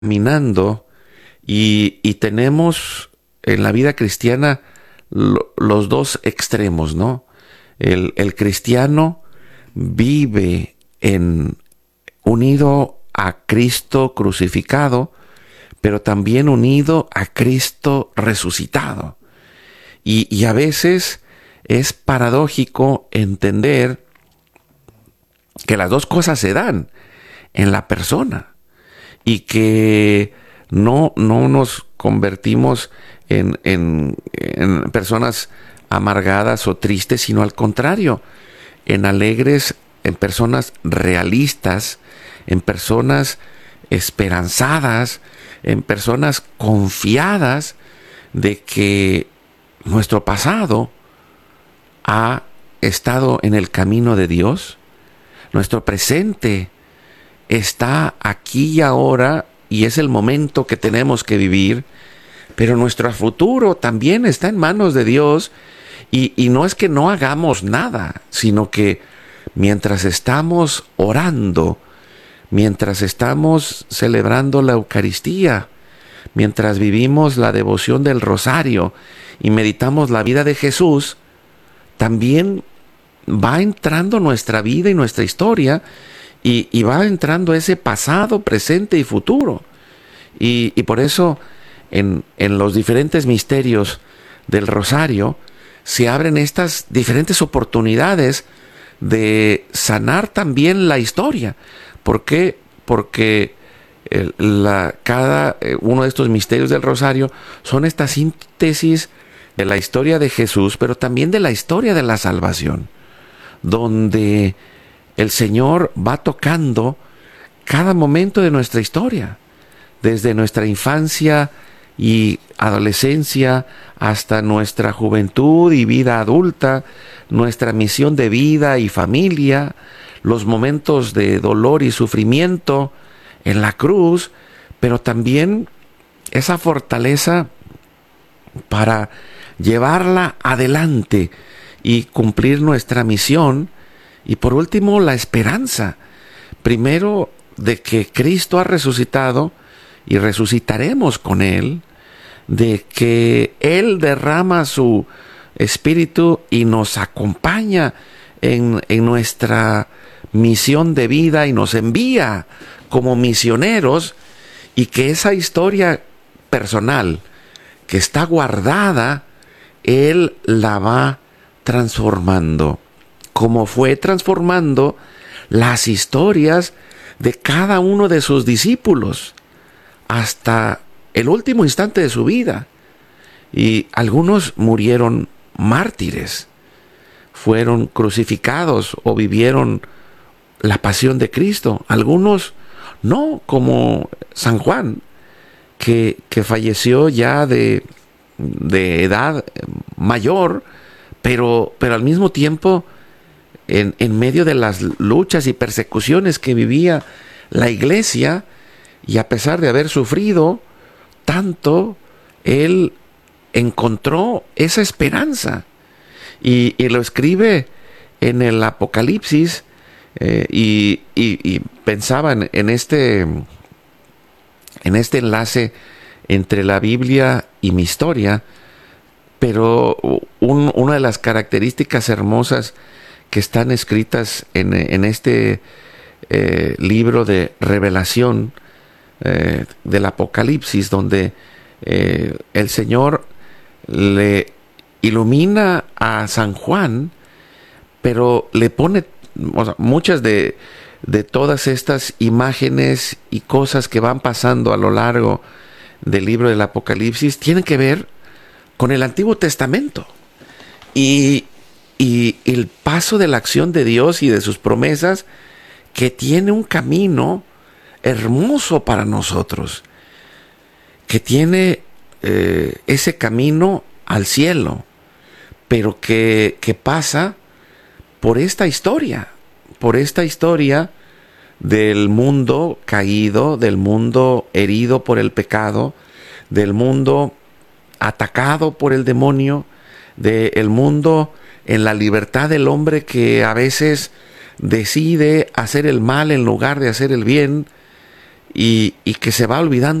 caminando y tenemos en la vida cristiana los dos extremos, ¿no? El cristiano vive unido a Cristo crucificado, pero también unido a Cristo resucitado. Y a veces es paradójico entender que las dos cosas se dan en la persona y que no nos convertimos en personas amargadas o tristes, sino al contrario, en alegres, en personas realistas, en personas esperanzadas, en personas confiadas de que nuestro pasado ha estado en el camino de Dios, nuestro presente está aquí y ahora y es el momento que tenemos que vivir, pero nuestro futuro también está en manos de Dios y no es que no hagamos nada, sino que mientras estamos orando, mientras estamos celebrando la Eucaristía, mientras vivimos la devoción del rosario y meditamos la vida de Jesús, también va entrando nuestra vida y nuestra historia y va entrando ese pasado, presente y futuro. Y por eso en los diferentes misterios del rosario se abren estas diferentes oportunidades de sanar también la historia. ¿Por qué? Porque cada uno de estos misterios del rosario son esta síntesis de la historia de Jesús, pero también de la historia de la salvación, donde el Señor va tocando cada momento de nuestra historia, desde nuestra infancia y adolescencia hasta nuestra juventud y vida adulta, nuestra misión de vida y familia, los momentos de dolor y sufrimiento en la cruz, pero también esa fortaleza para llevarla adelante y cumplir nuestra misión. Y por último, la esperanza, primero de que Cristo ha resucitado y resucitaremos con Él, de que Él derrama su Espíritu y nos acompaña en nuestra misión de vida y nos envía como misioneros, y que esa historia personal que está guardada, Él la va transformando, como fue transformando las historias de cada uno de sus discípulos hasta el último instante de su vida. Y algunos murieron mártires, fueron crucificados o vivieron la pasión de Cristo. Algunos no, como San Juan, que falleció ya de edad mayor, pero al mismo tiempo en medio de las luchas y persecuciones que vivía la iglesia, y a pesar de haber sufrido tanto, él encontró esa esperanza y lo escribe en el Apocalipsis. Y pensaba en este enlace entre la Biblia y mi historia, pero una de las características hermosas que están escritas en este libro de revelación del Apocalipsis, donde el Señor le ilumina a San Juan, pero le pone, o sea, muchas de todas estas imágenes y cosas que van pasando a lo largo del libro del Apocalipsis tienen que ver con el Antiguo Testamento y el paso de la acción de Dios y de sus promesas, que tiene un camino hermoso para nosotros, que tiene ese camino al cielo, pero que pasa por esta historia del mundo caído, del mundo herido por el pecado, del mundo atacado por el demonio, del mundo en la libertad del hombre que a veces decide hacer el mal en lugar de hacer el bien, y que se va olvidando